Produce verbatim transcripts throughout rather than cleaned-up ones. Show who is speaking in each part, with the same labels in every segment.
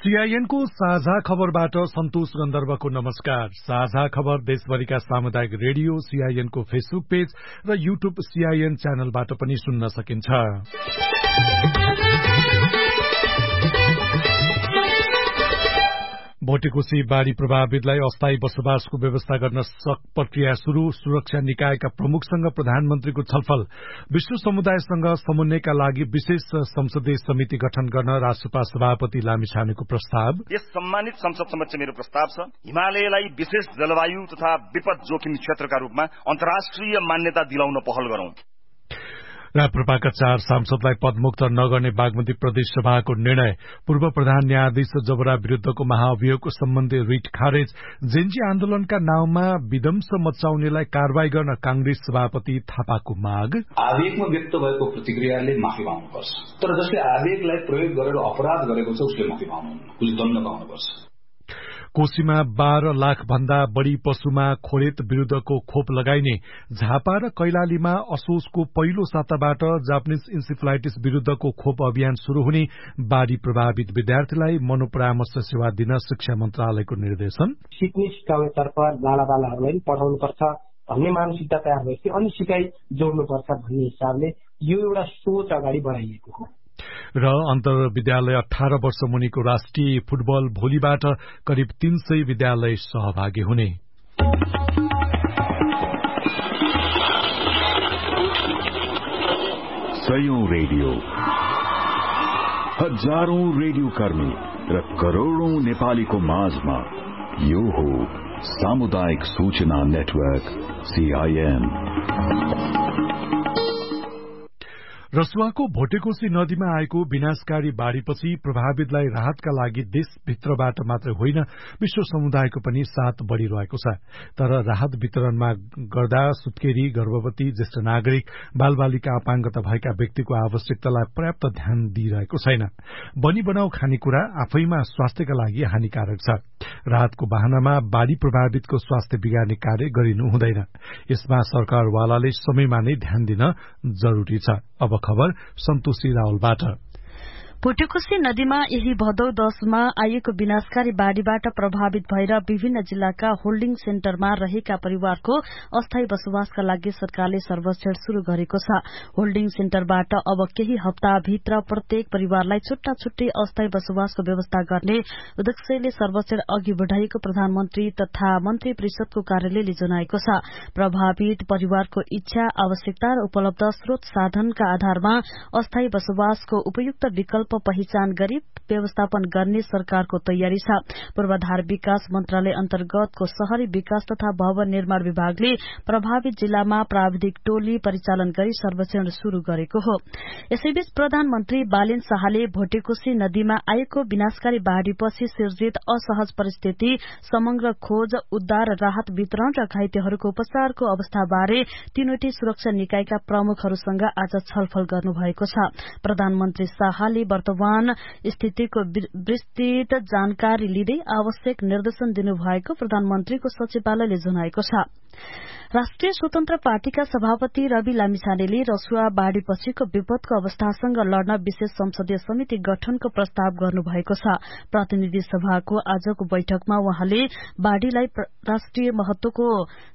Speaker 1: CIN को साझा खबरबाट सन्तोष गन्धर्वको नमस्कार। साझा खबर देशभरिका सामुदायिक रेडियो सीआईएन को फेसबुक पेज र यूट्यूब सीआईएन च्यानलबाट पनि सुन्न सकिन्छ। भोटेकोशी बाढ़ी प्रभावितलाई अस्थायी बसोबासको व्यवस्था गर्न सक प्रक्रिया शुरू। सुरक्षा निकायका प्रमुखसँग प्रधानमन्त्रीको छलफल। विश्व समुदायसँग समन्वयका लागि विशेष संसदीय समिति गठन गर्न राष्ट्रपा सभापति लामिछानेको प्रस्ताव।
Speaker 2: यस सम्मानित संसद समक्ष मेरो प्रस्ताव छ, हिमालयलाई विशेष जलवायु तथा विपद जोखिम क्षेत्रका रूपमा अन्तर्राष्ट्रिय मान्यता दिलाउन पहल गरौं।
Speaker 1: राप्रपाका चार सांसदलाई पदमुक्त नगर्ने बागमती प्रदेश सभाको निर्णय। पूर्व प्रधान न्यायाधीश जबरा विरूद्धको महाअभियोगको सम्बन्धी रिट खारेज। जेन्जी आन्दोलनका नाउँमा विध्वंस मचाउनेलाई कारवाही गर्न कांग्रेस सभापति थापाको माग।
Speaker 3: आवेगमा व्यक्त भएको प्रतिक्रियाले माफी माग्नुपर्छ, तर जसले आवेगलाई प्रयोग गरेर अपराध गरेको छ उसले माफी माग्नुहुन्न, उसले दण्ड पाउनुपर्छ।
Speaker 1: कोशीमा बाह्र लाख भन्दा बढ़ी पशुमा खोरेत विरूद्धको खोप लगाइने। झापा र कैलालीमा असोजको पहिलो साताबाट जापानिज इन्सेफ्लाइटिस विरूद्धको खोप अभियान शुरू हुने। बाढ़ी प्रभावित विद्यार्थीलाई मनोपरामर्श सेवा दिन शिक्षा मन्त्रालयको निर्देशन।
Speaker 4: सिक्ने सिकाउनेतर्फ बालाबालाहरूलाई पठाउनुपर्छ भन्ने मानसिकता तयार भएपछि अनि सिकाइ जोड्नुपर्छ भन्ने हिसाबले यो एउटा सोच अगाडि बढाइएको हो।
Speaker 1: र अन्तर्विद्यालय अठार वर्ष मुनिको राष्ट्रिय फुटबल भोलिबाट करिब तीन सय विद्यालय सहभागी हुने।
Speaker 5: सयौं रेडियो, हजारौं रेडियो कर्मी र करोड़ौं नेपालीको माझमा यो हो सामुदायिक सूचना नेटवर्क सीआईएन।
Speaker 1: रसुवाको भोटेकोशी नदीमा आएको विनाशकारी बाढ़ीपछि प्रभावितलाई राहतका लागि देशभित्रबाट मात्रै होइन विश्व समुदायको पनि साथ बढ़िरहेको छ। तर राहत वितरणमा गर्दा सुत्केरी, गर्भवती, ज्येष्ठ नागरिक, बालबालिका, अपाङ्गता भएका व्यक्तिको आवश्यकतालाई पर्याप्त ध्यान दिइरहेको छैन। बनी बनाउ खानेकुरा आफैमा स्वास्थ्यका लागि हानिकारक छ। राहतको बहानामा बाढ़ी प्रभावितको स्वास्थ्य बिगार्ने कार्य गरिनु हुँदैन। यसमा सरकारवालाले समयमा नै ध्यान दिन जरूरी छ। अब खबर सन्तोषी रावलबाट।
Speaker 6: भोटेकोशी नदीमा यही भदौ दशमा आएको विनाशकारी बाढ़ीबाट प्रभावित भएर विभिन्न जिल्लाका होल्डिङ सेन्टरमा रहेका परिवारको अस्थायी बसोबासका लागि सरकारले सर्वेक्षण शुरू गरेको छ। होल्डिङ सेन्टरबाट अब केही हप्ताभित्र प्रत्येक परिवारलाई छुट्टा छुट्टै अस्थायी बसोबासको व्यवस्था गर्ने उद्देश्यले सर्वेक्षण अघि बढ़ाएको प्रधानमन्त्री तथा मन्त्री परिषदको कार्यालयले जनाएको छ। प्रभावित परिवारको इच्छा, आवश्यकता र उपलब्ध स्रोत साधनका आधारमा अस्थायी बसोबासको उपयुक्त विकल्प पहिचान गरी व्यवस्थापन गर्ने सरकारको तयारी छ। पूर्वाधार विकास मन्त्रालय अन्तर्गतको शहरी विकास तथा भवन निर्माण विभागले प्रभावित जिल्लामा प्राविधिक टोली परिचालन गरी सर्वेक्षण शुरू गरेको हो। यसैबीच प्रधानमन्त्री बालेन शाहले भोटेकोशी नदीमा आएको विनाशकारी बाढ़ीपछि सिर्जित असहज परिस्थिति, समग्र खोज, उद्धार, राहत वितरण र घाइतेहरूको उपचारको अवस्थाबारे तीनवटै सुरक्षा निकायका प्रमुखहरूसँग आज छलफल गर्नुभएको छ। प्रधानमन्त्री शाहले वर्तमान स्थितिको विस्तृत जानकारी लिँदै आवश्यक निर्देशन दिनुभएको प्रधानमन्त्रीको सचिवालयले जनाएको छ। राष्ट्रिय स्वतन्त्र पार्टीका सभापति रवि लामिछानेले रसुवा बाढ़ीपछिको विपदको अवस्थासँग लड्न विशेष संसदीय समिति गठनको प्रस्ताव गर्नुभएको छ। प्रतिनिधि सभाको आजको बैठकमा उहाँले बाढ़ीलाई राष्ट्रिय महत्वको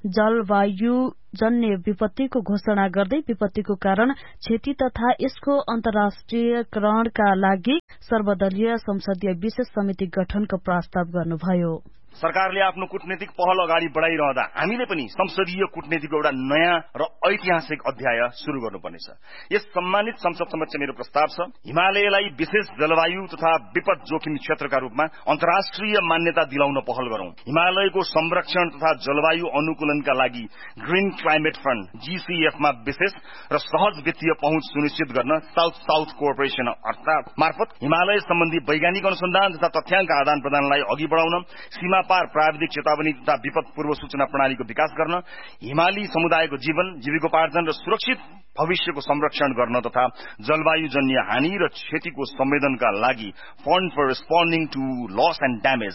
Speaker 6: जलवायु जन्य विपत्तिको घोषणा गर्दै विपत्तिको कारण क्षति तथा यसको अन्तर्राष्ट्रियकरणका लागि सर्वदलीय संसदीय विशेष समिति गठनको प्रस्ताव गर्नुभयो।
Speaker 2: सरकारले आफ्नो कूटनीतिक पहल अगाडि बढ़ाइरहँदा हामीले पनि संसदीय कूटनीतिको एउटा नयाँ र ऐतिहासिक अध्याय शुरू गर्नुपर्नेछ। यस सम्मानित संसद समक्ष मेरो प्रस्ताव छ, हिमालयलाई विशेष जलवायु तथा विपद जोखिम क्षेत्रका रूपमा अन्तर्राष्ट्रिय मान्यता दिलाउन पहल गरौं। हिमालयको संरक्षण तथा जलवायु अनुकूलनका लागि ग्रीन क्लाइमेट फण्ड जीसीएफमा विशेष र सहज वित्तीय पहुँच सुनिश्चित गर्न साउथ साउथ कोअपरेसन अर्थात मार्फत हिमालय सम्बन्धी वैज्ञानिक अनुसन्धान तथा तथ्याङ्क आदान प्रदानलाई अघि बढ़ाउन, सीमा पार प्राविधिक चेतावनी तथा विपद पूर्व सूचना प्रणालीको विकास गर्न, हिमाली समुदायको जीवन, जीविकोपार्जन र सुरक्षित भविष्यको संरक्षण गर्न तथा जलवायुजन्य हानि र क्षतिको संवेदनका लागि fund for responding two loss and damage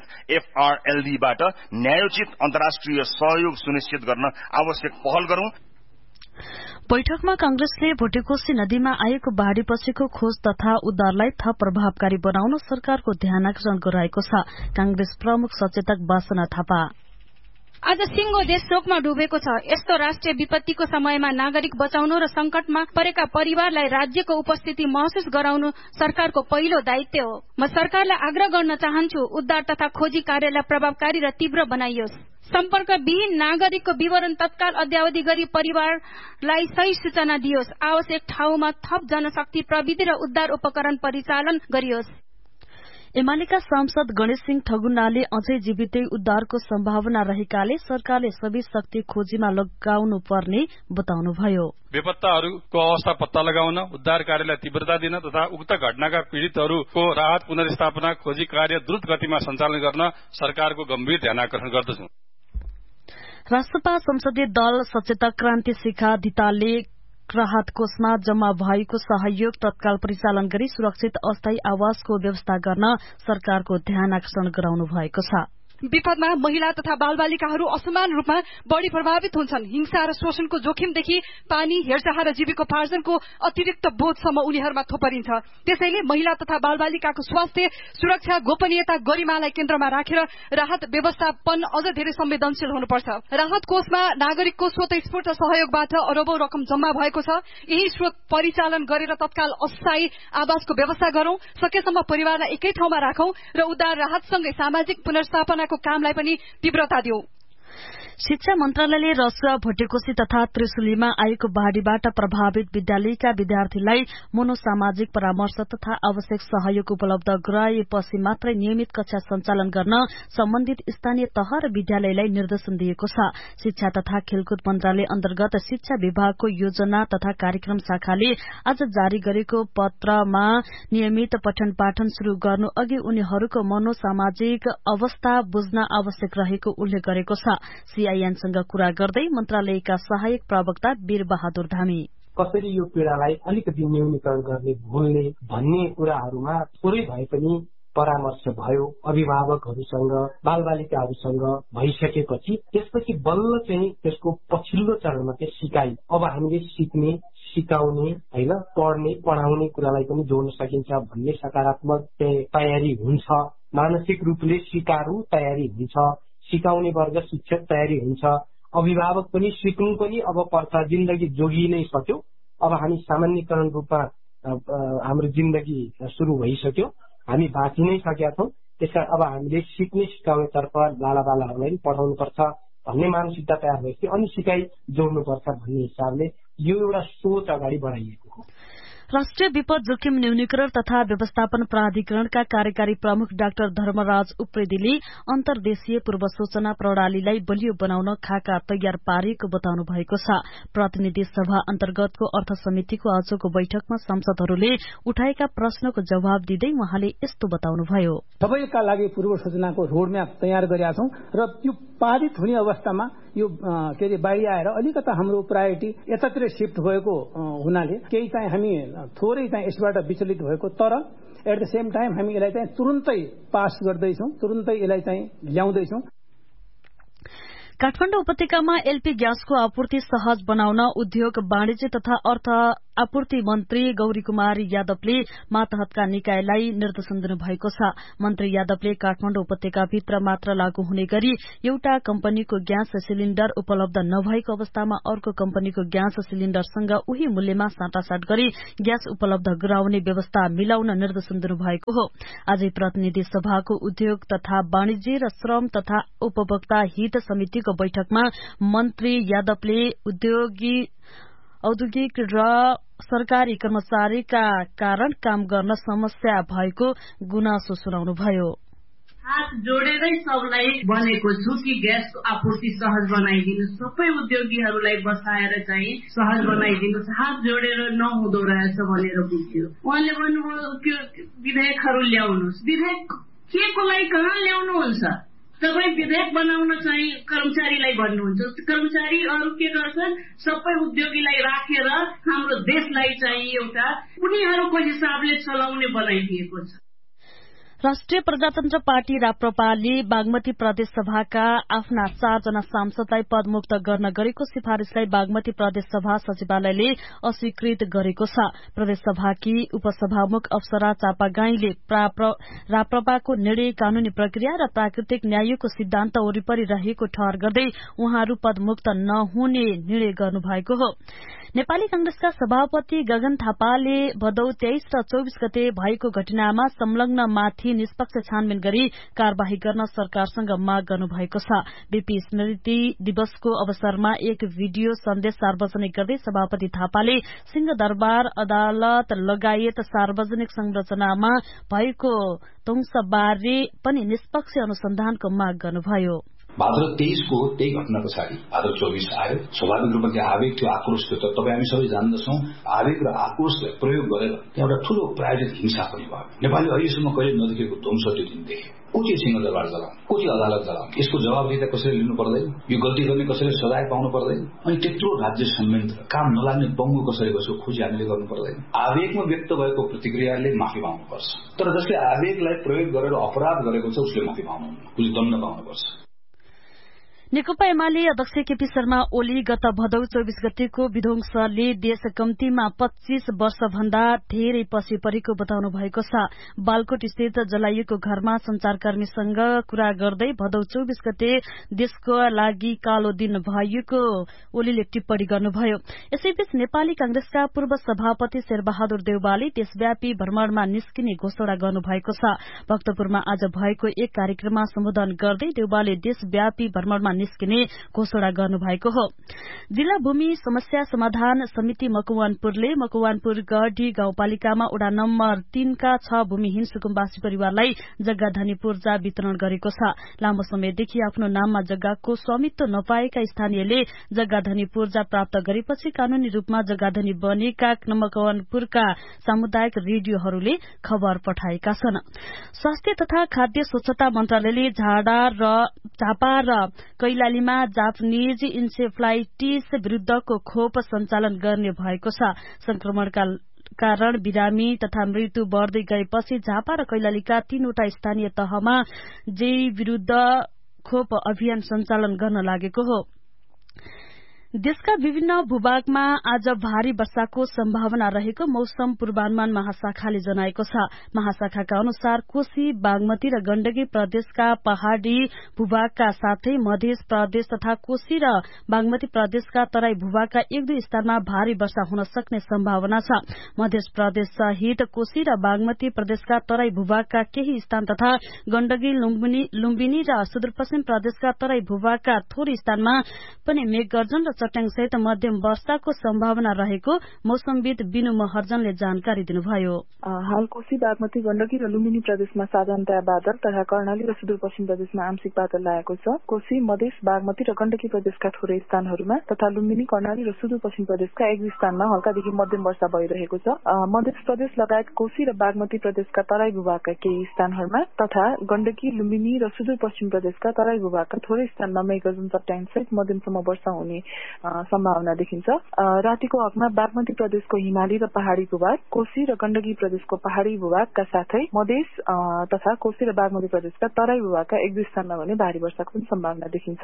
Speaker 2: एफआरएलडीबाट न्यायोचित अन्तर्राष्ट्रिय सहयोग सुनिश्चित गर्न आवश्यक पहल गरौं।
Speaker 6: बैठकमा कांग्रेसले भोटेकोशी नदीमा आएको बाढ़ीपछिको खोज तथा उद्धारलाई थप प्रभावकारी बनाउन सरकारको ध्यानाकर्षण गराएको छ। कांग्रेस प्रमुख सचेतक वासना थापा
Speaker 7: आज सिंगो देश शोकमा डुबेको छ। यस्तो राष्ट्रिय विपत्तिको समयमा नागरिक बचाउनु र संकटमा परेका परिवारलाई राज्यको उपस्थिति महसुस गराउनु सरकारको पहिलो दायित्व हो। म सरकारलाई आग्रह गर्न चाहन्छु, उद्धार तथा खोजी कार्यलाई प्रभावकारी र तीव्र बनाइयोस्। सम्पर्कविहीन नागरिकको विवरण तत्काल अद्यावधि गरी परिवारलाई सही सूचना दियोस्। आवश्यक ठाउँमा थप जनशक्ति प्रविधि र उद्धार उपकरण परिचालन गरियोस्। एमालेका सांसद गणेश सिंह ठगुन्नाले अझै जीवितै उद्धारको सम्भावना रहेकाले सरकारले सबै शक्ति खोजीमा लगाउनु पर्ने बताउनुभयो।
Speaker 8: बेपत्ताहरूको अवस्था पत्ता लगाउन, उद्धार कार्यलाई तीव्रता दिन तथा उक्त घटनाका पीड़ितहरूको राहत पुनर्स्थापना खोजी कार्य द्रुत गतिमा सञ्चालन गर्न सरकारको गम्भीर ध्यानाकर्षण गर्दछु।
Speaker 6: राष्ट्रपा संसदीय दल सचेतक क्रान्ति शिखा धितालले राहत कोषमा जम्मा भएको सहयोग तत्काल परिचालन गरी सुरक्षित अस्थायी आवासको व्यवस्था गर्न सरकारको ध्यान आकर्षण गराउनु भएको छ।
Speaker 9: विपदमा महिला तथा बालबालिकाहरू असमान रूपमा बढ़ी प्रभावित हुन्छन्। हिंसा र शोषणको जोखिमदेखि पानी, हेरचाह र जीविकोपार्जनको अतिरिक्त बोझसम्म उनीहरूमा थोपरिन्छ। त्यसैले महिला तथा बालबालिकाको स्वास्थ्य, सुरक्षा, गोपनीयता, गरिमालाई केन्द्रमा राखेर राहत व्यवस्थापन अझ धेरै संवेदनशील हुनुपर्छ। राहत कोषमा नागरिकको स्वतस्फूर्त सहयोगबाट अरबौं रकम जम्मा भएको छ। यही स्रोत परिचालन गरेर तत्काल अस्थायी आवासको व्यवस्था गरौं, सकेसम्म परिवारलाई एकै ठाउँमा राखौं र उद्धार राहतसँगै सामाजिक पुनर्स्थापना को कामलाई पनि तीव्रता दिऊ।
Speaker 6: शिक्षा मन्त्रालयले रसुवा, भोटेकोशी तथा त्रिशुलीमा आएको बाढ़ीबाट प्रभावित विद्यालयका विद्यार्थीलाई मनोसामाजिक परामर्श तथा आवश्यक सहयोग उपलब्ध गराएपछि मात्रै नियमित कक्षा सञ्चालन गर्न सम्बन्धित स्थानीय तह र विद्यालयलाई निर्देशन दिएको छ। शिक्षा तथा खेलकुद मन्त्रालय अन्तर्गत शिक्षा विभागको योजना तथा कार्यक्रम शाखाले आज जारी गरेको पत्रमा नियमित पठन पाठन शुरू गर्नु अघि उनीहरूको मनोसामाजिक अवस्था बुझ्न आवश्यक रहेको उल्लेख गरेको छ। सीआईएनसँग कुरा गर्दै मन्त्रालयका सहायक प्रवक्ता वीर बहादुर धामी
Speaker 4: कसरी यो पीड़ालाई अलिकति न्यूनीकरण गर्ने भुल्ने भन्ने कुराहरूमा थोरै भए पनि परामर्श भयो अभिभावकहरूसँग, बालबालिकाहरूसँग भइसकेपछि त्यसपछि बल्ल चाहिँ त्यसको पछिल्लो चरणमा चाहिँ सिकाइ। अब हामीले सिक्ने, सिकाउने, हैन पढ्ने, पढाउने कुरालाई पनि जोड्न सकिन्छ भन्ने सकारात्मक तयारी हुन्छ। मानसिक रूपले सिकारु तयारी हुन्छ, सिकाउने वर्ग शिक्षक तयारी हुन्छ, अभिभावक पनि सिक्नु पनि अब पर्छ। जिन्दगी जोगी नै सक्यो, अब हामी सामान्यकरण रूपमा हाम्रो जिन्दगी सुरु भइसक्यो, हामी बाँचि नै सकेका छौं। त्यसकारण अब हामीले सिक्ने सिकाउने तर्फ बालाबालाहरूलाई पनि पढाउनु पर्छ भन्ने मानसिकता तयार भएपछि अनि सिकाइ जोड्नुपर्छ भन्ने हिसाबले यो एउटा सोच अगाडि बढाइएको हो।
Speaker 6: राष्ट्रिय विपद जोखिम न्यूनीकरण तथा व्यवस्थापन प्राधिकरणका कार्यकारी प्रमुख डाक्टर धर्मराज उप्रेतीले अन्तर्देशीय पूर्व सूचना प्रणालीलाई बलियो बनाउन खाका तयार पारेको बताउनु भएको छ। प्रतिनिधि सभा अन्तर्गतको अर्थ समितिको आजको बैठकमा सांसदहरूले उठाएका प्रश्नको जवाब दिँदै उहाँले यस्तो बताउनुभयो।
Speaker 10: सबैका लागि पूर्व सूचनाको रोडम्याप तयार गरेका छौं र यो पारित हुने अवस्थामा यो के अरे बाढी आएर अलिकता हाम्रो प्रायोरिटी यतातिर शिफ्ट भएको हुनाले केही चाहिँ हामी थोरै चाहिँ यसबाट विचलित भएको, तर एट द सेम टाइम हामी यसलाई चाहिँ तुरुन्तै पास गर्दैछौं, तुरुन्तै यसलाई चाहिँ ल्याउँदैछौं।
Speaker 6: काठमाडौँ उपत्यकामा एलपी ग्यासको आपूर्ति सहज बनाउन उद्योग, वाणिज्य तथा अर्थ आपूर्ति मन्त्री गौरी कुमारी यादवले मातहतका निकायलाई निर्देशन दिनुभएको छ। मन्त्री यादवले काठमाडौँ उपत्यकाभित्र मात्र लागू हुने गरी एउटा कम्पनीको ग्यास सिलिण्डर उपलब्ध नभएको अवस्थामा अर्को कम्पनीको ग्यास सिलिण्डरसँग उही मूल्यमा साटासाट गरी ग्यास उपलब्ध गराउने व्यवस्था मिलाउन निर्देशन दिनुभएको हो। आजै प्रतिनिधि सभाको उद्योग तथा वाणिज्य र श्रम तथा उपभोक्ता हित समितिको बैठकमा मन्त्री यादवले उद्योगी औद्योगिक र सरकारी कर्मचारीका कारण काम गर्न समस्या भएको गुनासो सुनाउनुभयो।
Speaker 11: हात जोडेरै सबलाई भनेको छु कि ग्यासको आपूर्ति सहज बनाइदिनु, सबै उद्योगीहरूलाई बसाएर चाहिँ सहज बनाइदिनुहोस्, हात जोडेर नहुँदो रहेछ भनेर बुझ्यो। उहाँले भन्नुभयो कि विधेयकहरू ल्याउनुहोस्। विधेयक के को लागि कहाँ ल्याउनुहुन्छ? तपाईँ विधेयक बनाउन चाहिँ कर्मचारीलाई भन्नुहुन्छ, कर्मचारी अरू के गर्छन्? सबै उद्योगीलाई राखेर हाम्रो देशलाई चाहिँ एउटा उनीहरूको हिसाबले चलाउने बनाइदिएको छ।
Speaker 6: राष्ट्रिय प्रजातन्त्र पार्टी राप्रपाले बागमती प्रदेश सभाका आफ्ना चारजना सांसदलाई पदमुक्त गर्न गरेको सिफारिशलाई बागमती प्रदेश सभा सचिवालयले अस्वीकृत गरेको छ। प्रदेश सभाकी उपसभामुख अप्सरा चापागाईले राप्रपाको निर्णय कानूनी प्रक्रिया र प्राकृतिक न्यायको सिद्धान्त वरिपरि रहेको ठहर गर्दै उहाँहरू पदमुक्त नहुने निर्णय गर्नुभएको हो। नेपाली कांग्रेसका सभापति गगन थापाले भदौ तेइस र चौबीस गते भएको घटनामा संलग्न माथि निष्पक्ष छानबिन गरी कार्यवाही गर्न सरकारसँग माग गर्नुभएको छ। बीपी स्मृति दिवसको अवसरमा एक भिडियो सन्देश सार्वजनिक गर्दै सभापति थापाले सिंहदरबार अदालत लगायत सार्वजनिक संरचनामा भएको ध्वंसबारे पनि निष्पक्ष अनुसन्धानको माग गर्नुभयो।
Speaker 3: भाद्र तेइस को त्यही घटना पछाडि भाद्र चौबीस आयो। स्वाभाविक रूपमा त्यो आवेग थियो, आक्रोश थियो। तर तपाईँ हामी सबै जान्दछौं आवेग र आक्रोशलाई प्रयोग गरेर त्यहाँ एउटा ठूलो प्रायोजित हिंसा पनि भयो। नेपालले अहिलेसम्म कहिले नदेखेको ध्वंस त्यो दिन देख्यो। को चाहिँ सिंहदरबार जलाउने, को चाहिँ अदालत जलाउने, यसको जवाबदेही कसैले लिनु पर्दैन। यो गल्ती गर्ने कसैले सजाय पाउनु पर्दैन। अनि त्यत्रो राज्य संयन्त्र काम नलाग्ने बङ्गो कसरी गर्छ खोजी हामीले गर्नु पर्दैन। आवेगमा व्यक्त भएको प्रतिक्रियाले माफी पाउनुपर्छ। तर जसले आवेगलाई प्रयोग गरेर अपराध गरेको छ उसले माफी पाउनुहुन्न, उसले दण्ड पाउनुपर्छ।
Speaker 6: नेकपा एमाले अध्यक्ष केपी शर्मा ओली गत भदौ चौबीस गतेको विध्वंसले देश कम्तीमा पच्चीस वर्ष भन्दा धेरै पछि परेको बताउनु भएको छ। बालकोट स्थित जलाइएको घरमा संचारकर्मीसँग कुरा गर्दै भदौ चौबीस गते देशको लागि कालो दिन भएको ओलीले टिप्पणी गर्नुभयो। यसैबीच नेपाली कांग्रेसका पूर्व सभापति शेरबहादुर देउवाले देशव्यापी भ्रमणमा निस्किने घोषणा गर्नुभएको छ। भक्तपुरमा आज भएको एक कार्यक्रममा सम्बोधन गर्दै देउवाले देशव्यापी भ्रमणमा निस्किने घोषणा गर्नुभएको हो। जिल्ला भूमि समस्या समाधान समिति मकवानपुरले मकवानपुर गढी गाउँपालिकामा वडा नम्बर तीनका छ भूमिहीन सुकुम्बासी परिवारलाई जग्गा धनी पूर्जा वितरण गरेको छ। लामो समयदेखि आफ्नो नाममा जग्गाको स्वामित्व नपाएका स्थानीयले जग्गा धनी पूर्जा प्राप्त गरेपछि कानूनी रूपमा जग्गा धनी बनेका मकवानपुरका सामुदायिक रेडियोहरूले खबर पठाएका छन्। स्वास्थ्य तथा खाद्य स्वच्छता मन्त्रालयले झाडा र झापा र कैलालीमा जापानीज इन्सेफ्लाइटिस विरूद्धको खोप सञ्चालन गर्ने भएको छ। संक्रमणका कारण बिरामी तथा मृत्यु बढ़दै गएपछि झापा र कैलालीका तीनवटा स्थानीय तहमा जे विरूद्ध खोप अभियान सञ्चालन गर्न लागेको हो। देशका विभिन्न भूभागमा आज भारी वर्षाको सम्भावना रहेको मौसम पूर्वानुमान महाशाखाले जनाएको छ। महाशाखाका अनुसार कोशी बागमती र गण्डकी प्रदेशका पहाड़ी भूभागका साथै मध्य प्रदेश तथा कोशी र बागमती प्रदेशका तराई भूभागका एक दुई स्थानमा भारी वर्षा हुन सक्ने सम्भावना छ। मध्य प्रदेश सहित कोशी र बागमती प्रदेशका तराई भूभागका केही स्थान तथा गण्डकी लुम्बिनी र सुदूरपश्चिम प्रदेशका तराई भूभागका थोरै स्थानमा पनि मेघगर्जन र चट्याङसहित मध्यम वर्षाको सम्भावना रहेको मौसमविद बिनु महर्जनले जानकारी दिनुभयो।
Speaker 12: हाल कोशी बागमती गण्डकी र लुम्बिनी प्रदेशमा साधारणतया बादल तथा कर्णाली र सुदूरपश्चिम प्रदेशमा आंशिक बादल लागेको छ। कोशी मधेस बागमती र गण्डकी प्रदेशका थोरै स्थानहरूमा तथा लुम्बिनी कर्णाली र सुदूरपश्चिम प्रदेशका एक दुई स्थानमा हल्कादेखि मध्यम वर्षा भइरहेको छ। मध्य प्रदेश लगायत कोशी र बागमती प्रदेशका तराई भूभागका केही स्थानहरूमा तथा गण्डकी लुम्बिनी र सुदूरपश्चिम प्रदेशका तराई भूभागका थोरै स्थानमा मेघगर्जन चट्याङसहित मध्यमसम्म वर्षा हुने सम्भावना देखिन्छ। रातिको हकमा बागमती प्रदेशको हिमाली र पहाड़ी भूभाग, कोशी र गण्डकी प्रदेशको पहाड़ी भूभागका साथै मधेस तथा कोशी र बागमती प्रदेशका तराई भूभागका एक दुई स्थानमा भने भारी वर्षाको पनि सम्भावना देखिन्छ।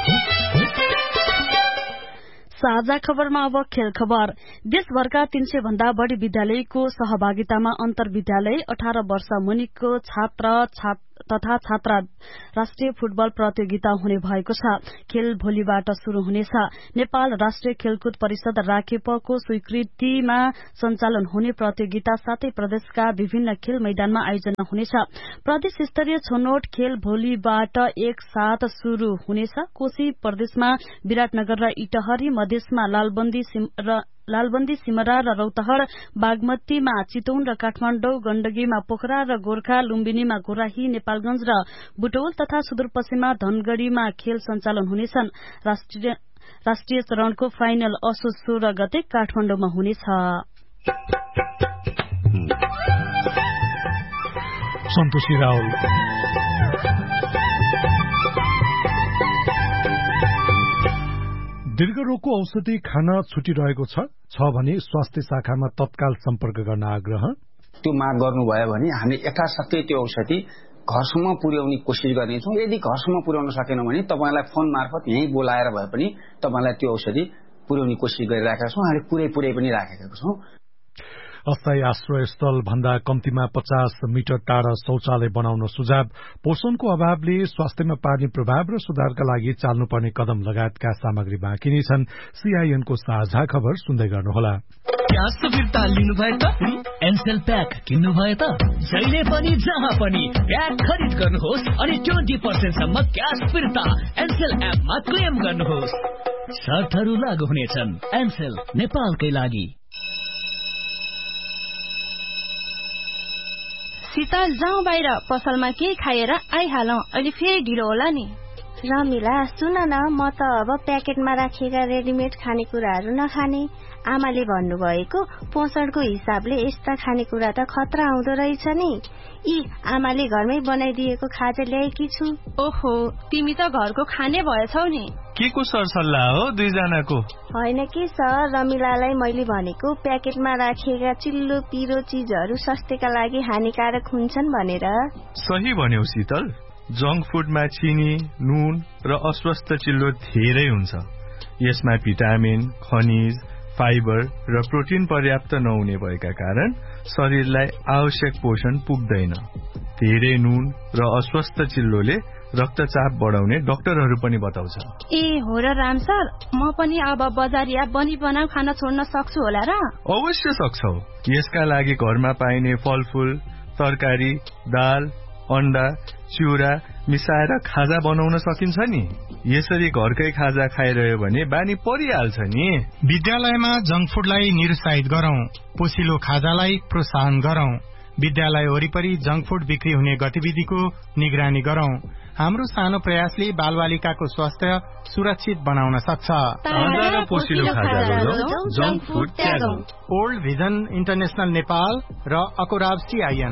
Speaker 6: साझा खबरमा अब खेल खबर। देशभरका तीन सय भन्दा बढ़ी विद्यालयको सहभागितामा अन्तर विद्यालय अठार वर्ष मुनिको छात्र तथा छात्रा राष्ट्रिय फुटबल प्रतियोगिता हुने भएको छ। खेल भोलिबाट शुरू हुनेछ। नेपाल राष्ट्रिय खेलकुद परिषद राखेपको स्वीकृतिमा सञ्चालन हुने प्रतियोगिता साथै प्रदेशका विभिन्न खेल मैदानमा आयोजना हुनेछ। प्रदेश स्तरीय छनौट खेल भोलिबाट एक साथ शुरू हुनेछ। कोशी प्रदेशमा विराटनगर र इटहरी, मधेसमा लालबन्दी र लालबन्दी सिमरा र रौतहट, बागमतीमा चितौन र काठमाडौँ, गण्डकीमा पोखरा र गोर्खा, लुम्बिनीमा गोराही, नेपालगंज र बुटौल तथा सुदूरपश्चिममा धनगढ़ीमा खेल सञ्चालन हुनेछन्। राष्ट्रिय राष्ट्रिय चरणको फाइनल असोज सोह्र गते काठमाडौँमा हुनेछ।
Speaker 1: सन्तोषी रावल दीर्घ रोगको औषधि खान छुटिरहेको छ छ भने स्वास्थ्य शाखामा तत्काल सम्पर्क गर्न आग्रह।
Speaker 13: त्यो माग गर्नुभयो भने हामीले यथाशक्ति त्यो औषधि घरसम्म पुर्याउने कोसिस गर्नेछौँ। यदि घरसम्म पुर्याउन सकेनौँ भने तपाईँलाई फोन मार्फत यहीँ बोलाएर भए पनि तपाईँलाई त्यो औषधि पुर्याउने कोसिस गरिराखेका छौँ। हामीले पुरै पुरै पनि राखेका छौँ।
Speaker 1: अस्थायी आश्रय स्थल भन्दा कम्तीमा पचास मिटर टाढा शौचालय बनाउन सुझाव, पोषणको अभावले स्वास्थ्यमा पार्ने प्रभाव र सुधारका लागि चाल्नुपर्ने कदम लगायतका सामग्री बाँकी नै छन्। सीआईएनको साझा खबर सुन्दै गर्नुहोला।
Speaker 14: ग्यास फिर्ता लिनुभयो त एनसेल प्याक किन्नुभयो त जहिले पनि जहाँ पनि प्याक खरिद गर्नुहोस् अनि ट्वेन्टी पर्सेन्ट सम्म ग्यास फिर्ता एनसेल एपमा क्लेम गर्नुहोस्। शर्तहरू लागू हुनेछन्। एनसेल नेपालकै लागि।
Speaker 7: शीतल जाउँ बाहिर, पसलमा केही खाएर आइहालौं, अहिले फेरि ढिलो होला नि।
Speaker 15: रमिला सुन न, म त अब प्याकेटमा राखिएका रेडिमेड खानेकुराहरू नखाने। आमाले भन्नुभएको पोषणको हिसाबले यस्ता खानेकुरा त खतरा आउँदो रहेछ नि। यी आमाले घरमै बनाइदिएको खाजा ल्याएकी छु।
Speaker 7: ओहो, तिमी त घरको खाने भएछौ नि।
Speaker 16: के को सरसल्लाह हो दुईजनाको?
Speaker 15: होइन कि सर, रमिलालाई मैले भनेको प्याकेटमा राखिएका चिल्लो पिरो चिजहरू स्वास्थ्यका लागि हानिकारक हुन्छन् भनेर।
Speaker 16: सही भन्यौ शीतल। जंक फुडमा चिनी, नुन र अस्वस्थ चिल्लो धेरै हुन्छ। यसमा भिटामिन, खनिज, फाइबर र प्रोटिन पर्याप्त नहुने भएका कारण शरीरलाई आवश्यक पोषण पुग्दैन। धेरै नुन र अस्वस्थ चिल्लोले रक्तचाप बढाउने डाक्टरहरू पनि बताउँछ।
Speaker 7: ए हो र राम सर, म पनि अब बजारिया बनी बनाऊ खाना छोड्न सक्छु होला र?
Speaker 16: अवश्य सक्छौ। यसका लागि घरमा पाइने फलफूल, तरकारी, दाल, अन्डा, चिउरा मिसाएर खाजा बनाउन सकिन्छ नि। यसरी घरकै खाजा खाइरह्यो भने बानी परिहाल्छ नि।
Speaker 17: विद्यालयमा जंक फुडलाई निरुत्साहित गरौं, पोसिलो खाजालाई प्रोत्साहन गरौं। विद्यालय वरिपरि जंक फुड बिक्री हुने गतिविधिको निगरानी गरौं। हाम्रो सानो प्रयासले बालबालिकाको स्वास्थ्य सुरक्षित बनाउन सक्छ। ओल्ड भिजन इन्टरनेशनल नेपाल र अकोराब सीआईएन।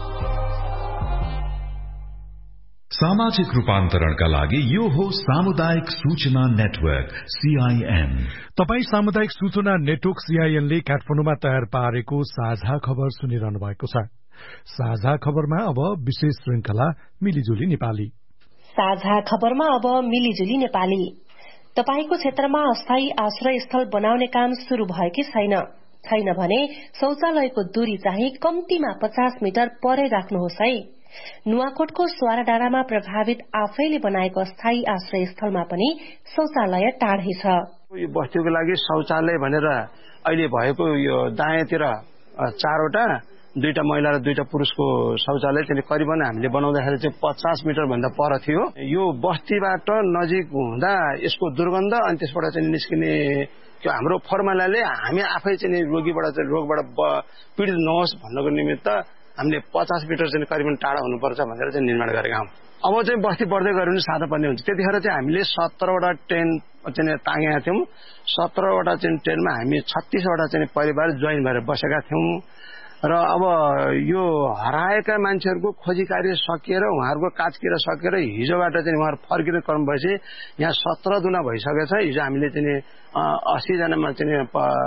Speaker 5: सामाजिक रूपान्तरणका लागि यो हो सामुदायिक सूचना नेटवर्क सीआईएन।
Speaker 1: तपाई सामुदायिक सूचना नेटवर्क सीआईएनले काठमाडौँमा तयार पारेको साझा खबर सुनिरहनु भएको छ। साझा खबरमा अब विशेष श्रृंखला मिलिजुली नेपाली।
Speaker 18: साझा खबरमा अब मिलिजुली नेपाली। तपाईको क्षेत्रमा अस्थायी आश्रय स्थल बनाउने काम शुरू भयो कि छैन? छैन भने शौचालयको दूरी चाहिँ कम्तीमा पचास मिटर परै राख्नुहोस् है। नुवाकोटको स्वारा डाँडामा प्रभावित आफैले बनाएको अस्थायी आश्रय स्थलमा पनि शौचालय टाढै छ।
Speaker 19: यो बस्तीको लागि शौचालय भनेर अहिले भएको यो दायाँतिर चारवटा, दुईटा महिला र दुईटा पुरुषको शौचालय चाहिँ करिबन हामीले बनाउँदाखेरि चाहिँ पचास मिटर भन्दा पर थियो। यो बस्तीबाट नजिक हुँदा यसको दुर्गन्ध अनि त्यसबाट चाहिँ निस्किने हाम्रो फर्मुलाले हामी आफै चाहिँ रोगीबाट चाहिँ रोगबाट पीडित नहोस् भन्नको निमित्त हामीले पचास मिटर चाहिँ करिबन टाढा हुनुपर्छ भनेर चाहिँ निर्माण गरेका हौं। अब चाहिँ बस्ती बढ्दै गयो भने सादा पर्ने हुन्छ। त्यतिखेर चाहिँ हामीले सत्रवटा टेन चाहिँ तागेका थियौं। सत्रवटा चाहिँ टेनमा हामी छत्तीसवटा चाहिँ परिवार जोइन भएर बसेका थियौं र अब यो हराएका मान्छेहरूको खोजी कार्य सकिएर उहाँहरूको काचकिरा सकेर हिजोबाट चाहिँ उहाँहरू फर्किने क्रम भएपछि यहाँ सत्र दुना भइसकेछ। हिजो हामीले चाहिँ अस्सी जनामा चाहिँ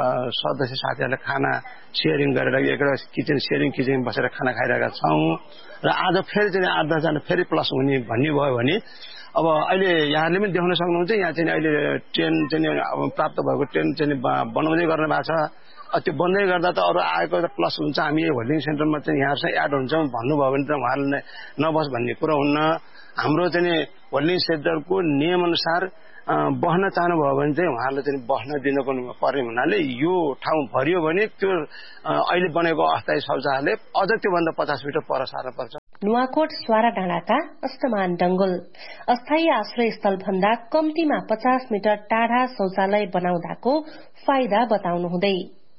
Speaker 19: सदस्य साथीहरूले खाना सेयरिङ गरेर एउटा किचन सेयरिङ किचन बसेर खाना खाइरहेका छौं र आज फेरि चाहिँ आठ दसजना फेरि प्लस हुने भन्ने भयो भने अब अहिले यहाँले पनि देख्न सक्नुहुन्छ यहाँ चाहिँ अहिले ट्रेन चाहिँ प्राप्त भएको ट्रेन चाहिँ बनाउँदै गर्न भएको छ। त्यो बन्दै गर्दा त अरू आएको त प्लस हुन्छ। हामी होल्डिङ सेन्टरमा चाहिँ यहाँसँग एड हुन्छौँ भन्नुभयो भने त उहाँहरूले नबस भन्ने कुरो हुन्न। हाम्रो चाहिँ होल्डिङ सेन्टरको नियम अनुसार बस्न चाहनुभयो भने चाहिँ उहाँहरूले चाहिँ बस्न दिनको पर्ने हुनाले यो ठाउँ भरियो भने त्यो अहिले बनेको अस्थायी शौचालय अझ त्योभन्दा पचास मिटर पर सार्न पर्छ।
Speaker 18: नुवाकोट स्वारा डाँडाका अष्टमान डंगोल अस्थायी आश्रय स्थल भन्दा कम्तीमा पचास मिटर टाढा शौचालय बनाउँदाको फाइदा बताउनु हुँदै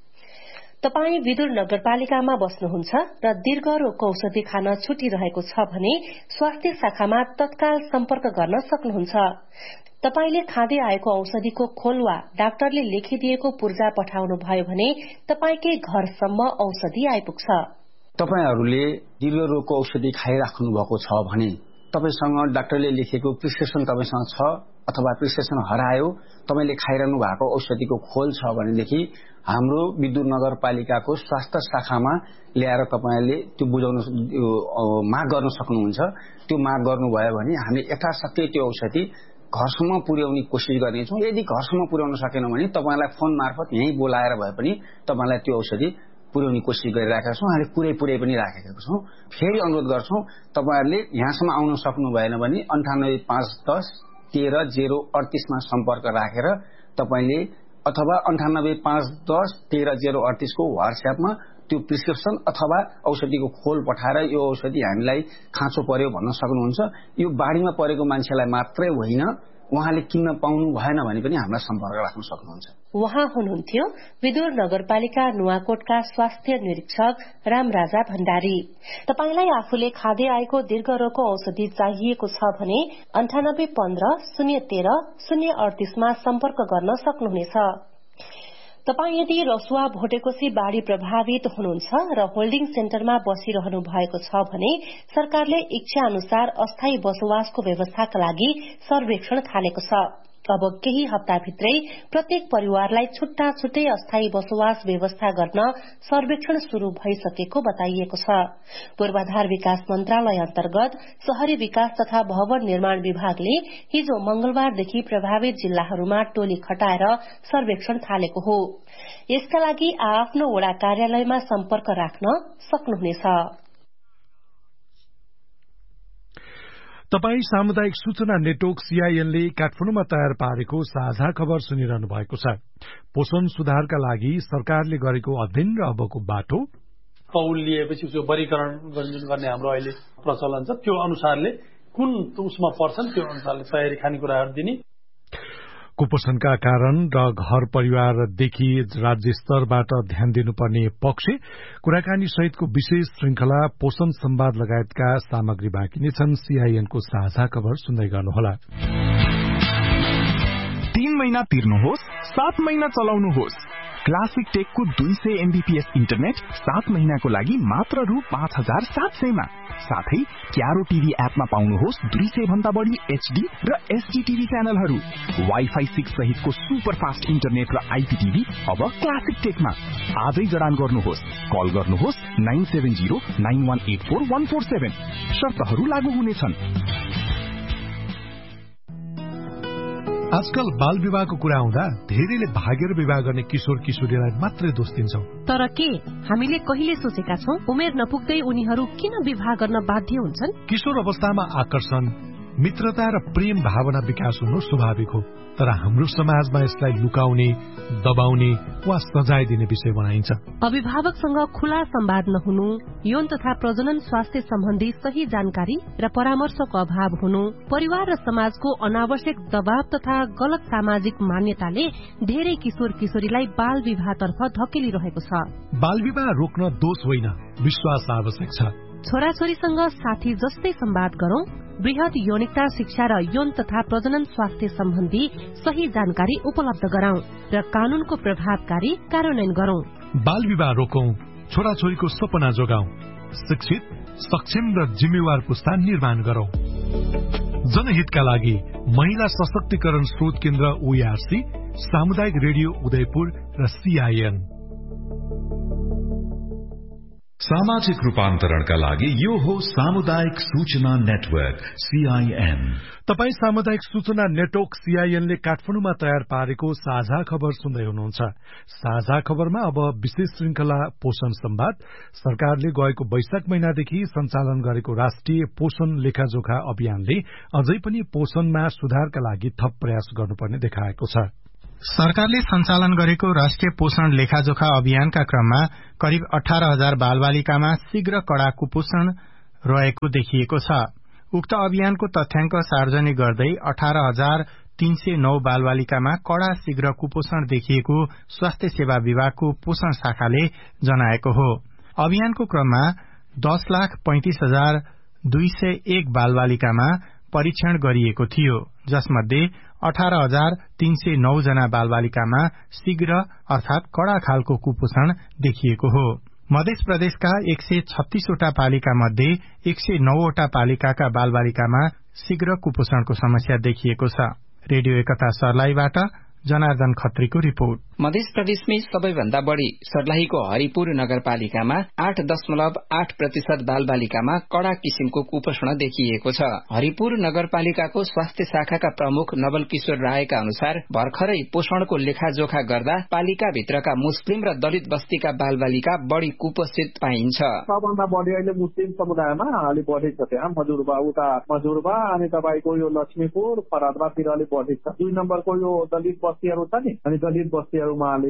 Speaker 18: तपाई विदुर नगरपालिकामा बस्नुहुन्छ र दीर्घ रोगको औषधि खान छुटिरहेको छ भने स्वास्थ्य शाखामा तत्काल सम्पर्क गर्न सक्नुहुन्छ। तपाईले खाँदै आएको औषधिको खोल वा डाक्टरले लेखिदिएको पूर्जा पठाउनु भयो भने तपाईकै घरसम्म औषधि आइपुग्छ।
Speaker 13: तपाईहरूले दीर्घ रोगको औषधि खाइराख्नु भएको छ भने तपाईसँग डाक्टरले लेखेको प्रिस्क्रिप्सन तपाईसँग छ अथवा प्रिस्क्रिप्सन हरायो, तपाईले खाइरहनु भएको औषधिको खोल छ भनेदेखि हाम्रो विद्युत नगरपालिकाको स्वास्थ्य शाखामा ल्याएर तपाईले त्यो बुझाउन माग गर्न सक्नुहुन्छ। त्यो माग गर्नुभयो भने हामी यथाशक्ति त्यो औषधि घरसम्म पुर्याउने कोसिस गर्नेछौँ। यदि घरसम्म पुर्याउन सकेन भने तपाईलाई फोन मार्फत यहीँ बोलाएर भए पनि तपाईलाई त्यो औषधि पुर्याउने कोसिस गरिराखेका छौँ। हामीले पुरै पुरै पनि राखेका छौँ। फेरि अनुरोध गर्छौँ तपाईहरूले यहाँसम्म आउन सक्नु भएन भने अन्ठानब्बे पाँच दस तेह्र जेरो अडतिसमा सम्पर्क राखेर तपाईँले अथवा अन्ठानब्बे पाँच दस तेह्र जेरो अडतिसको व्हाट्सएपमा त्यो प्रिस्क्रिप्सन अथवा औषधिको खोल पठाएर यो औषधि हामीलाई खाँचो पर्यो भन्न सक्नुहुन्छ। यो बाढीमा परेको मान्छेलाई मात्रै होइन, उहाँले किन्न पाउनु भएन भने पनि हामीलाई सम्पर्क राख्न सक्नुहुन्छ।
Speaker 18: उहाँ हुनुहुन्थ्यो विदुर नगरपालिका नुवाकोटका स्वास्थ्य निरीक्षक रामराजा भण्डारी। तपाईलाई आफूले खाँदै आएको दीर्घ रोगको औषधि चाहिएको छ भने अन्ठानब्बे पन्ध्र शून्य तेह्र शून्य अडतिसमा सम्पर्क गर्न सक्नुहुनेछ। तपाई यदि रसुवा भोटेकोशी बाढ़ी प्रभावित हुनुहुन्छ र होल्डिङ सेन्टरमा बसिरहनु भएको छ भने सरकारले इच्छा अनुसार अस्थायी बसोबासको व्यवस्थाका लागि सर्वेक्षण थालेको छ। अब केही हप्ताभित्रै प्रत्येक परिवारलाई छुट्टा छुट्टै अस्थायी बसोबास व्यवस्था गर्न सर्वेक्षण शुरू भइसकेको बताइएको छ। पूर्वाधार विकास मन्त्रालय अन्तर्गत शहरी विकास तथा भवन निर्माण विभागले हिजो मंगलबारदेखि प्रभावित जिल्लाहरूमा टोली खटाएर सर्वेक्षण थालेको हो। यसका लागि आआफ्नो वडा कार्यालयमा सम्पर्क राख्न सक्नुहुनेछ।
Speaker 1: तपाई सामुदायिक सूचना नेटवर्क सीआईएनले काठमाडौँमा तयार पारेको साझा खबर सुनिरहनु भएको छ। पोषण सुधारका लागि सरकारले गरेको अध्ययन र अबको बाटो।
Speaker 20: कौल लिएपछि त्यो वर्गीकरण गर्ने हाम्रो अहिले प्रचलन छ, त्यो अनुसारले कुन उसमा पर्छन् त्यो अनुसारले तयारी खानेकुराहरू दिने।
Speaker 1: कुपोषणका कारण र घर परिवारदेखि राज्य स्तरबाट ध्यान दिनुपर्ने पक्ष, कुराकानी सहितको विशेष श्रृंखला पोषण संवाद लगायतका सामग्री बाँकी नै छन्। सीआईएनको साझा खबर सुन्दै गर्नुहोला।
Speaker 21: तीन महिना तिर्नुहोस्, सात महिना चलाउनुहोस्। क्लासिक टेकको दुई सय एमबीपीएस इन्टरनेट सात महिनाको लागि मात्र रु पाँच हजार सात सयमा। साथै क्यारो टीभी एपमा पाउनुहोस् दुई सय भन्दा बढी एचडी र एसडी टीभी च्यानलहरू। वाइफाई सिक्स सहितको सुपर फास्ट इन्टरनेट र आईपीटीभी अब क्लासिक टेकमा। आजै जडान गर्नुहोस्। कल गर्नुहोस् nine seven zero nine one eight four one four seven. शर्तहरू लागू हुनेछन्।
Speaker 1: आजकल बाल विवाहको कुरा आउँदा धेरैले भागेर विवाह गर्ने किशोर किशोरीलाई मात्रै दोष दिन्छौं।
Speaker 22: तर के हामीले कहिले सोचेका छौं उमेर नपुग्दै उनीहरू किन विवाह गर्न बाध्य हुन्छन्?
Speaker 1: किशोर अवस्थामा आकर्षण, मित्रता र प्रेम भावना विकास हुनु स्वाभाविक हो, तर हाम्रो समाजमा यसलाई लुकाउने, दबाउने वा सजाय दिने विषय बनाइन्छ।
Speaker 22: अभिभावकसँग खुला संवाद नहुनु, यौन तथा प्रजनन स्वास्थ्य सम्बन्धी सही जानकारी र परामर्शको अभाव हुनु, परिवार र समाजको अनावश्यक दबाव तथा गलत सामाजिक मान्यताले धेरै किशोर किशोरीलाई बाल विवाहतर्फ धकेलिरहेको छ।
Speaker 1: बाल विवाह रोक्न दोष होइन, विश्वास आवश्यक छ।
Speaker 22: छोराछोरीसँग साथी जस्तै संवाद गरौं, वृहत यौनिकता शिक्षा र यौन तथा प्रजनन स्वास्थ्य सम्बन्धी सही जानकारी उपलब्ध गराउँ र कानूनको प्रभावकारी कार्यान्वयन गरौं।
Speaker 1: बाल विवाह रोकौं, छोराछोरीको सपना जोगाउँ, शिक्षित, सक्षम र जिम्मेवार पुस्ता निर्माण गरौं। जनहितका लागि महिला सशक्तिकरण स्रोत केन्द्र ओईआरसी, सामुदायिक रेडियो उदयपुर र सीआईएन।
Speaker 5: सामाजिक रूपान्तरणका लागि यो हो सामुदायिक सूचना नेटवर्क सीआईएन।
Speaker 1: तपाई सामुदायिक सूचना नेटवर्क सीआईएनले काठमाडौँमा तयार पारेको साझा खबर सुन्दै हुनुहुन्छ। साझा खबरमा अब विशेष श्रृंखला पोषण संवाद। सरकारले गएको वैशाख महिनादेखि सञ्चालन गरेको राष्ट्रिय पोषण लेखाजोखा अभियानले अझै पनि पोषणमा सुधारका लागि थप प्रयास गर्नुपर्ने देखाएको छ।
Speaker 17: सरकारले सञ्चालन गरेको राष्ट्रिय पोषण लेखाजोखा अभियानका क्रममा करिब अठार हजार बालबालिकामा शीघ्र कड़ा कुपोषण रहेको देखिएको छ। उक्त अभियानको तथ्याङ्क सार्वजनिक गर्दै अठार हजार तीन सय नौ बालबालिकामा कड़ा शीघ्र कुपोषण देखिएको स्वास्थ्य सेवा विभागको पोषण शाखाले जनाएको हो। अभियानको क्रममा दस लाख पैंतिस हजार दुई सय एक बालबालिकामा परीक्षण गरिएको थियो, जसमध्ये अठार हजार तीन सय नौ जना बालबालिकामा शीघ्र अर्थात कड़ा खालको कुपोषण देखिएको हो। मध्य प्रदेशका एक सय छत्तीसवटा पालिका मध्ये एक सय नौवटा पालिकाका बालबालिकामा शीघ्र कुपोषणको समस्या देखिएको छ। रेडियो एकता सर्लाहीबाट जनार्दन खत्रीको रिपोर्ट।
Speaker 2: मध्य प्रदेशमै सबैभन्दा बढ़ी सर्लाहीको हरिपुर नगरपालिकामा आठ दशमलव आठ प्रतिशत बालबालिकामा कडा किसिमको कुपोषण देखिएको छ। हरिपुर नगरपालिकाको स्वास्थ्य शाखाका प्रमुख नवल किशोर रायका अनुसार भर्खरै पोषणको लेखाजोखा गर्दा पालिका भित्रका मुस्लिम र दलित बस्तीका बालबालिका बढ़ी कुपोषित पाइन्छ।
Speaker 8: सबभन्दा बढ़ी अहिले मुस्लिम समुदायमा अलिक बढी छ, त्यहाँ मजुरबा उता मजुरबा अनि तपाईँको यो लक्ष्मीपुर फरादबातिर अलिक बढी छ। दुई नम्बरको यो दलित बस्तीहरू छ नि, अनि दलित बस्तीहरूमा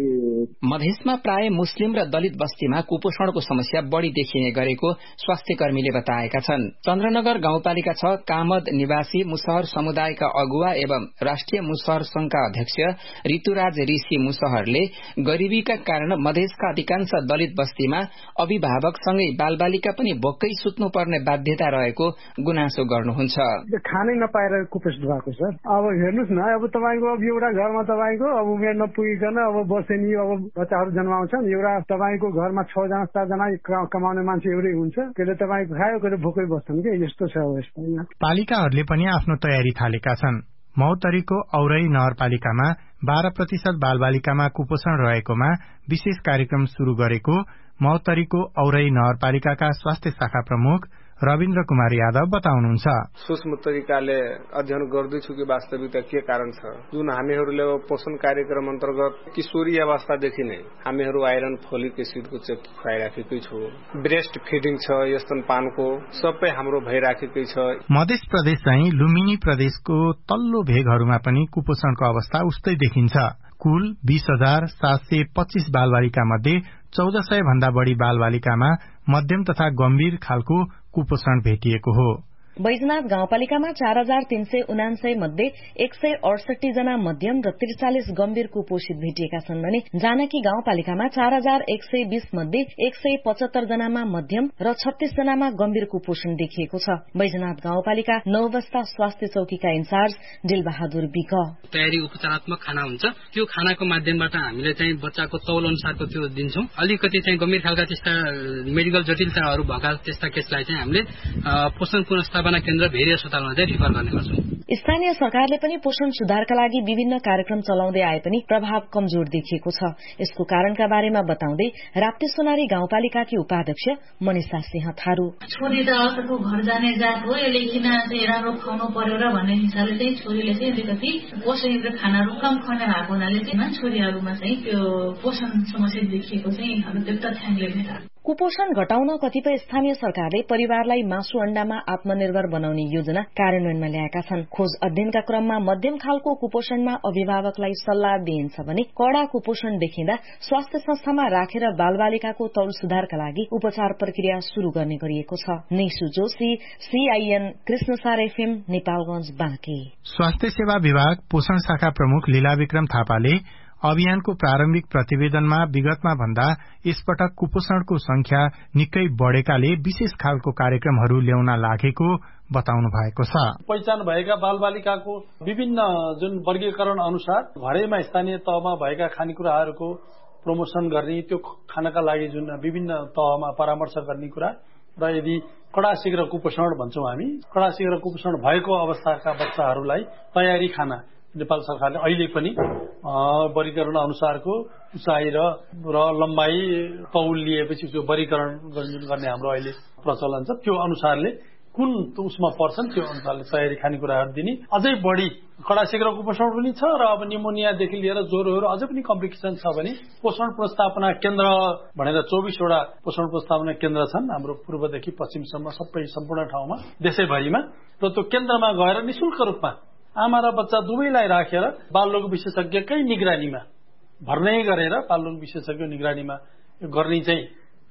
Speaker 2: मधेसमा प्राय मुस्लिम र दलित बस्तीमा कुपोषणको समस्या बढ़ी देखिने गरेको स्वास्थ्य कर्मीले बताएका छन्। चन्द्रनगर गाउँपालिका छ कामद निवासी मुसहर समुदायका अगुवा एवं राष्ट्रिय मुसहर संघका अध्यक्ष ऋतुराज ऋषि मुसहरले गरीबीका कारण मधेसका अधिकांश दलित बस्तीमा अभिभावकसँगै बालबालिका पनि भोकै सुत्नु पर्ने बाध्यता रहेको गुनासो गर्नुहुन्छ।
Speaker 23: खानै नपाएर कुपोषित भएको छ। अब हेर्नुहोस् न, अब तपाईँको अब एउटा घरमा तपाईँको अब उमेर नपुगिकन अब बसेनी अब बच्चाहरू जन्माउँछन्, एउटा तपाईँको घरमा छ जना सातजना कमाउने मान्छे एउटै हुन्छ, त्यसले तपाईँको खायो कहिले भोकै बस्छन् कि यस्तो छ अवस्था।
Speaker 17: पालिकाहरूले पनि आफ्नो तयारी थालेका छन्। महोत्तरीको औरई नगरपालिकामा बाह्र प्रतिशत बालबालिकामा कुपोषण रहेकोमा विशेष कार्यक्रम शुरू गरेको महोत्तरीको औरई नगरपालिकाका स्वास्थ्य शाखा प्रमुख रविन्द्र कुमार यादव बताउनुहुन्छ।
Speaker 24: सूक्ष्म तरिकाले अध्ययन गर्दैछु कि वास्तविकता के कारण छ। जुन हामीहरूले पोषण कार्यक्रम अन्तर्गत किशोरी अवस्थादेखि नै हामीहरू आइरन फोलिक एसिडको चेक खुवाइराखेकै छु। ब्रेस्ट फिडिङ छ, स्तनपानको सबै हाम्रो भइराखेकै छ।
Speaker 17: मध्य प्रदेश चाहिँ लुम्बिनी प्रदेशको तल्लो भेगहरूमा पनि कुपोषणको अवस्था उस्तै देखिन्छ। कुल बीस हजार सात सय पच्चीस बालबालिका मध्ये चौध सय भन्दा बढ़ी बालबालिकामा मध्यम तथा गम्भीर खालको कुपोषण भेटिएको हो।
Speaker 25: बैजनाथ गाउँपालिकामा चार हजार तीन सय उनान्सय मध्ये एक सय अडसठी जना मध्यम र त्रिचालिस गम्भीर कुपोषित भेटिएका छन् भने जानकी गाउँपालिकामा चार हजार एक सय बीस मध्ये एक सय पचहत्तर जनामा मध्यम र छत्तीस जनामा गम्भीर कुपोषण देखिएको छ। बैजनाथ गाउँपालिका नौ बस्ता स्वास्थ्य चौकीका इन्चार्ज दिलबहादुर विक
Speaker 26: तयारी उपचारात्मक खाना हुन्छ, त्यो खानाको माध्यमबाट हामीले चाहिँ बच्चाको तौल अनुसारको त्यो दिन्छौं। अलिकति चाहिँ गम्भीर खालका त्यस्ता मेडिकल जटिलताहरू भएका त्यस्ता केसलाई चाहिँ हामीले पोषण पुनर्स्थापना केन्द्र भेरी अस्पतालमा चाहिँ रिफर गर्ने गर्छौं।
Speaker 25: स्थानीय सरकारले पनि पोषण सुधारका लागि विभिन्न कार्यक्रम चलाउँदै आए पनि प्रभाव कमजोर देखिएको छ। यसको कारणका बारेमा बताउँदै राप्ती सोनारी गाउँपालिकाकी उपाध्यक्ष मनिषा सिंह थारू
Speaker 11: छोरी त अर्को घर जाने जात हो, यसले किन चाहिँ राम्रो खुवाउनु पर्यो र भन्ने हिसाबले चाहिँ छोरीले चाहिँ अलिकति पोषणयुक्त खानाहरू कम खुवाउने भएको हुनाले चाहिँ छोरीहरूमा चाहिँ त्यो पोषण समस्या देखिएको चाहिँ हाम्रो त्यो तथ्याङ्कले भेटा।
Speaker 25: कुपोषण घटाउन कतिपय स्थानीय सरकारले परिवारलाई मासु अण्डामा आत्मनिर्भर बनाउने योजना कार्यान्वयनमा ल्याएका छन्। खोज अध्ययनका क्रममा मध्यम खालको कुपोषणमा अभिभावकलाई सल्लाह दिइन्छ भने कडा कुपोषण देखिँदा स्वास्थ्य संस्थामा राखेर बालबालिकाको तौल सुधारका लागि उपचार प्रक्रिया शुरू गर्ने गरिएको छ। Nishu Joshi, CIN, Krishnasar FM, Nepalganj, Banke.
Speaker 17: स्वास्थ्य सेवा विभाग पोषण शाखा प्रमुख लीला विक्रम थापाले अभियानको प्रारम्भिक प्रतिवेदनमा विगतमा भन्दा यसपटक कुपोषणको संख्या निकै बढ़ेकाले विशेष खालको कार्यक्रमहरू ल्याउन लागेको बताउनु भएको छ।
Speaker 20: पहिचान भएका बालबालिकाको विभिन्न जुन वर्गीकरण अनुसार घरैमा स्थानीय तहमा भएका खानेकुराहरूको प्रमोशन गर्ने, त्यो खानका लागि जुन विभिन्न तहमा परामर्श गर्ने कुरा र यदि कडा शीघ्र कुपोषण भन्छौं हामी, कडा शीघ्र कुपोषण भएको अवस्थाका बच्चाहरूलाई तयारी खाना नेपाल सरकारले अहिले पनि वर्गीकरण अनुसारको उचाइ र लम्बाई तौल लिएपछि त्यो वर्गीकरण गर्ने हाम्रो अहिले प्रचलन छ। त्यो अनुसारले कुन उसमा पर्छन् त्यो अनुसारले तयारी खानेकुराहरू दिने। अझै बढी कडा शीघ्र कुपोषण पनि छ र अब निमोनियादेखि लिएर ज्वरोहरू अझै पनि कम्प्लिकेसन छ भने पोषण पुनर्स्थापना केन्द्र भनेर चौबिसवटा पोषण पुनर्स्थापना केन्द्र छन् हाम्रो पूर्वदेखि पश्चिमसम्म सबै सम्पूर्ण ठाउँमा देशैभरिमा। र त्यो केन्द्रमा गएर निशुल्क रूपमा आमा र बच्चा दुवैलाई राखेर बालरोग विशेषज्ञकै निगरानीमा भर्नै गरेर बालरोग विशेषज्ञ निगरानीमा गर्ने चाहिँ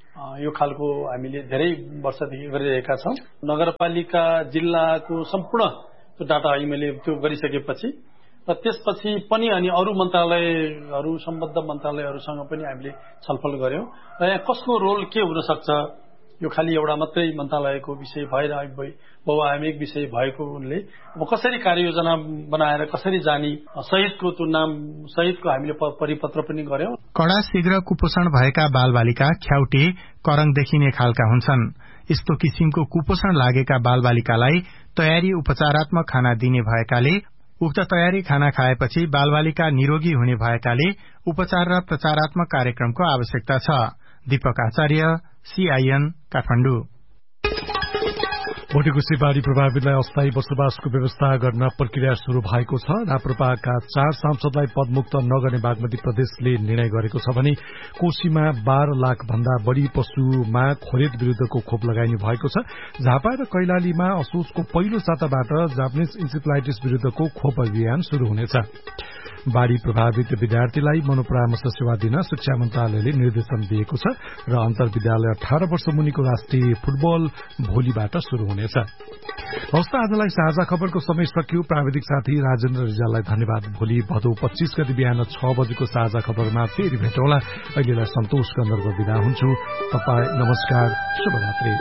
Speaker 20: यो खालको हामीले धेरै वर्षदेखि गरिरहेका छौं। नगरपालिका जिल्लाको सम्पूर्ण त्यो डाटा मैले त्यो गरिसकेपछि र त्यसपछि पनि अनि अरू मन्त्रालयहरू सम्बद्ध मन्त्रालयहरूसँग पनि हामीले छलफल गर्यौं र यहाँ कसको रोल के हुन सक्छ यो खालि एउटा मात्रै मन्त्रालयको विषय भएर बहुआयामिक विषय भएकोले अब कसरी कार्ययोजना बनाएर कसरी जाने सहितको त्यो नाम सहितको हामीले परिपत्र पनि गर्यौं।
Speaker 17: कडा शीघ्र कुपोषण भएका बालबालिका ख्याउटे करङ देखिने खालका हुन्छन्। यस्तो किसिमको कुपोषण लागेका बालबालिकालाई तयारी उपचारात्मक खाना दिने भएकाले उक्त तयारी खाना खाएपछि बालबालिका निरोगी हुने भएकाले उपचार र प्रचारात्मक कार्यक्रमको आवश्यकता छ। दीपक आचार्य, सीआईएन, काठमाडौँ।
Speaker 1: भोटेकोशी बाढ़ी प्रभावितलाई अस्थायी बसोबासको व्यवस्था गर्न प्रक्रिया शुरू भएको छ। राप्रपाका चार सांसदलाई पदमुक्त नगर्ने बागमती प्रदेशले निर्णय गरेको छ भने कोशीमा बाह्र लाख भन्दा बढ़ी पशुमा खोरेत विरूद्धको खोप लगाइने भएको छ। झापा र कैलालीमा असोजको पहिलो साताबाट जापानिज इन्सेफ्लाइटिस विरूद्धको खोप अभियान शुरू हुनेछ। बाढ़ी प्रभावित विद्यार्थीलाई मनोपरामर्श सेवा दिन शिक्षा मन्त्रालयले निर्देशन दिएको छ र अन्तर्विद्यालय अठार वर्ष मुनिको राष्ट्रिय फुटबल भोलिबाट शुरू हुनेछ। हवस् त आजलाई साझा खबरको समय सकियो। प्राविधिक साथी राजेन्द्र रिजाललाई धन्यवाद। भोलि भदौ पच्चीस गति बिहान छ बजेको साझा खबरमा फेरि भेटौँला। अहिलेलाई सन्तोष गन्धर्व विदा हुन्छु। तपाईँ नमस्कार, शुभरात्रि।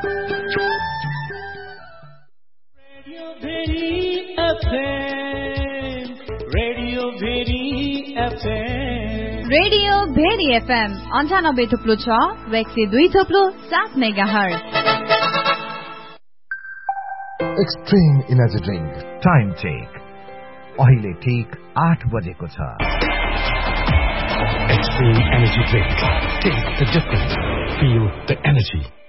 Speaker 3: रेडियो भेरी एफएम अन्ठानब्बे थुप्लो छ र एक सय दुई थुप्लो सात mega hertz.
Speaker 4: Extreme energy drink time check अहिले ठीक आठ बजेको छ।
Speaker 1: Extreme energy drink, take the difference, feel the energy.